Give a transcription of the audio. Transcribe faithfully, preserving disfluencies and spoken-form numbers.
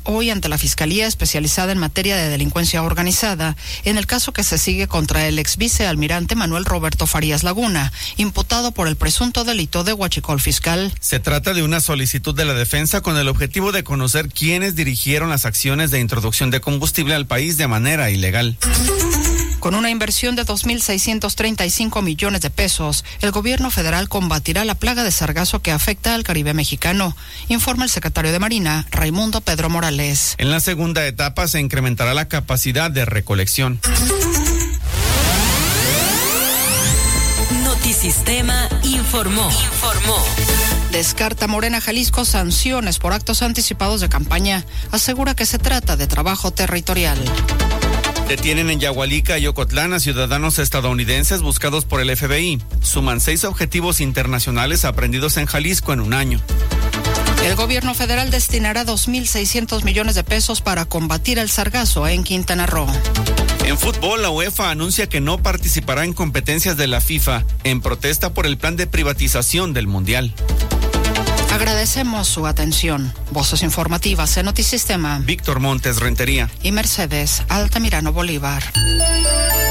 hoy ante la Fiscalía Especializada en Materia de Delincuencia Organizada, en el caso que se sigue contra el ex vicealmirante Manuel Roberto Farías Laguna, imputado por el presunto delito de huachicol fiscal. Se trata de una solicitud de la defensa con el objetivo de conocer quiénes dirigieron las acciones de introducción de combustible al país de manera ilegal. Con una inversión de dos mil seiscientos treinta y cinco millones de pesos, el gobierno federal combatirá la plaga de sargazo que afecta al Caribe mexicano, informa el secretario de Marina, Raimundo Pedro Morales. En la segunda etapa se incrementará la capacidad de recolección. Notisistema informó. Informó. Descarta Morena Jalisco sanciones por actos anticipados de campaña. Asegura que se trata de trabajo territorial. Detienen en Yahualica y Ocotlán a ciudadanos estadounidenses buscados por el F B I. Suman seis objetivos internacionales aprendidos en Jalisco en un año. El gobierno federal destinará dos mil seiscientos millones de pesos para combatir el sargazo en Quintana Roo. En fútbol, la UEFA anuncia que no participará en competencias de la FIFA en protesta por el plan de privatización del Mundial. Agradecemos su atención. Voces informativas en Notisistema. Víctor Montes, Rentería. Y Mercedes Altamirano Bolívar.